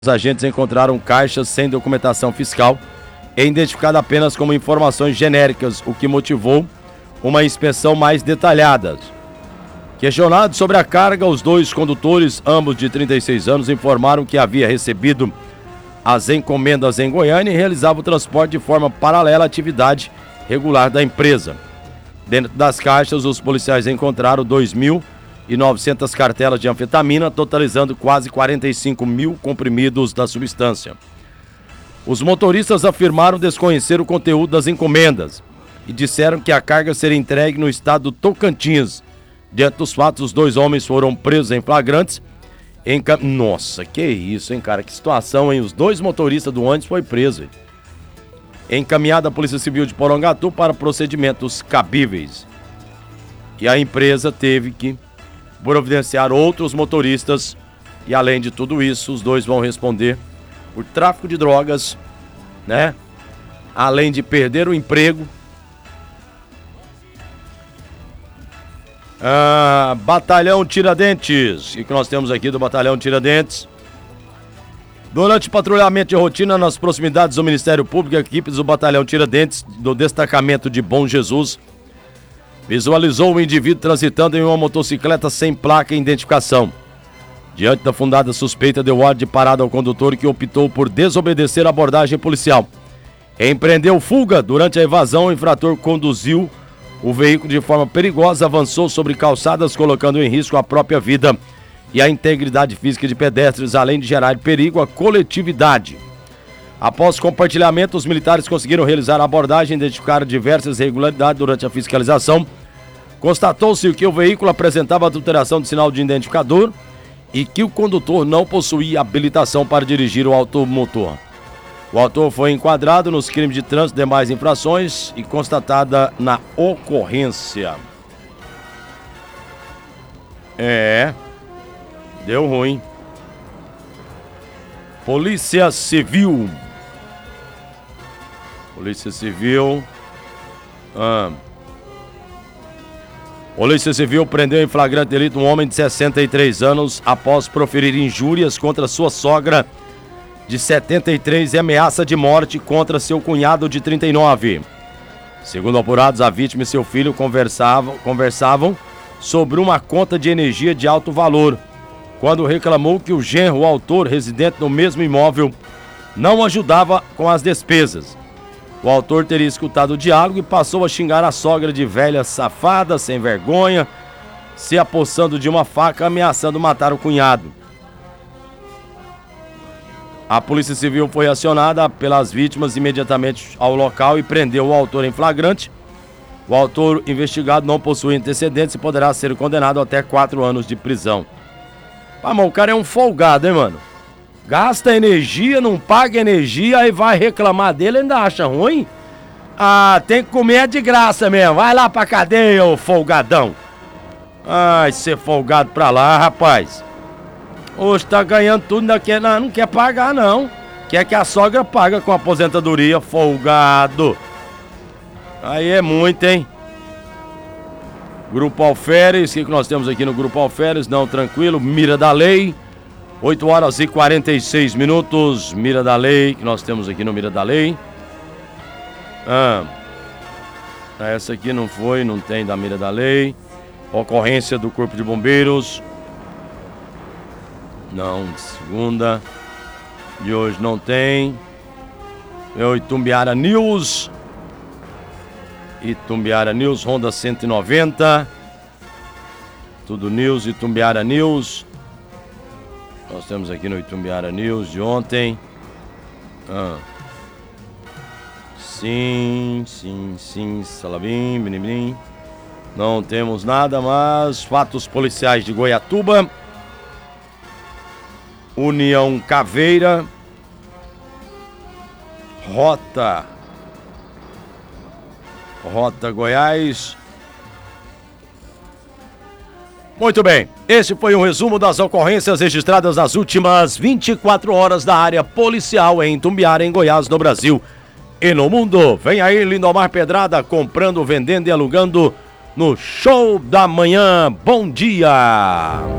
Os agentes encontraram caixas sem documentação fiscal e identificadas apenas como informações genéricas, o que motivou uma inspeção mais detalhada. Questionados sobre a carga, os dois condutores, ambos de 36 anos, informaram que havia recebido as encomendas em Goiânia e realizava o transporte de forma paralela à atividade regular da empresa. Dentro das caixas, os policiais encontraram 2.900 cartelas de anfetamina, totalizando quase 45 mil comprimidos da substância. Os motoristas afirmaram desconhecer o conteúdo das encomendas e disseram que a carga seria entregue no estado do Tocantins. Diante dos fatos, os dois homens foram presos em flagrantes. Nossa, que isso, hein, cara? Que situação, hein? Os dois motoristas do ônibus foram presos. Encaminhada a Polícia Civil de Porangatu para procedimentos cabíveis. E a empresa teve que providenciar outros motoristas. E além de tudo isso, os dois vão responder por tráfico de drogas, né? Além de perder o emprego. Batalhão Tiradentes. O que nós temos aqui do Batalhão Tiradentes? Durante patrulhamento de rotina nas proximidades do Ministério Público, equipes do Batalhão Tiradentes do destacamento de Bom Jesus visualizou o indivíduo transitando em uma motocicleta sem placa e identificação. Diante da fundada suspeita, deu ordem de parada ao condutor, que optou por desobedecer a abordagem policial. Empreendeu fuga. Durante a evasão, o infrator conduziu o veículo de forma perigosa, avançou sobre calçadas, colocando em risco a própria vida e a integridade física de pedestres, além de gerar perigo à coletividade. Após compartilhamento, os militares conseguiram realizar a abordagem e identificaram diversas irregularidades durante a fiscalização. Constatou-se que o veículo apresentava adulteração do sinal de identificador e que o condutor não possuía habilitação para dirigir o automotor. O autor foi enquadrado nos crimes de trânsito e demais infrações e constatada na ocorrência. Deu ruim. Polícia Civil. Polícia Civil prendeu em flagrante delito um homem de 63 anos após proferir injúrias contra sua sogra de 73 e ameaça de morte contra seu cunhado de 39. Segundo apurados, a vítima e seu filho conversavam sobre uma conta de energia de alto valor, quando reclamou que o genro, o autor, residente no mesmo imóvel, não ajudava com as despesas. O autor teria escutado o diálogo e passou a xingar a sogra de velha safada, sem vergonha, se apossando de uma faca, ameaçando matar o cunhado. A Polícia Civil foi acionada pelas vítimas imediatamente ao local e prendeu o autor em flagrante. O autor investigado não possui antecedentes e poderá ser condenado a até 4 anos de prisão. Mas, o cara é um folgado, hein, mano? Gasta energia, não paga energia, aí vai reclamar dele e ainda acha ruim? Tem que comer de graça mesmo. Vai lá pra cadeia, ô folgadão. Ser folgado pra lá, rapaz. Hoje tá ganhando tudo, não quer pagar, não. Quer que a sogra paga com aposentadoria, folgado. Aí é muito, hein? Grupo Alferes, o que nós temos aqui no Grupo Alferes? Não, tranquilo, Mira da Lei, 8 horas e 46 minutos, Mira da Lei, que nós temos aqui no Mira da Lei. Essa aqui não tem da Mira da Lei. Ocorrência do Corpo de Bombeiros. Não, de segunda. De hoje não tem. Itumbiara News. Itumbiara News, Honda 190. Tudo News, Itumbiara News. Nós temos aqui no Itumbiara News de ontem. Sim, salabim, binim. Não temos nada, mas fatos policiais de Goiatuba. União Caveira. Rota Goiás. Muito bem, esse foi um resumo das ocorrências registradas nas últimas 24 horas da área policial em Itumbiara, em Goiás, no Brasil e no mundo. Vem aí Lindomar Pedrada, comprando, vendendo e alugando no Show da Manhã. Bom dia!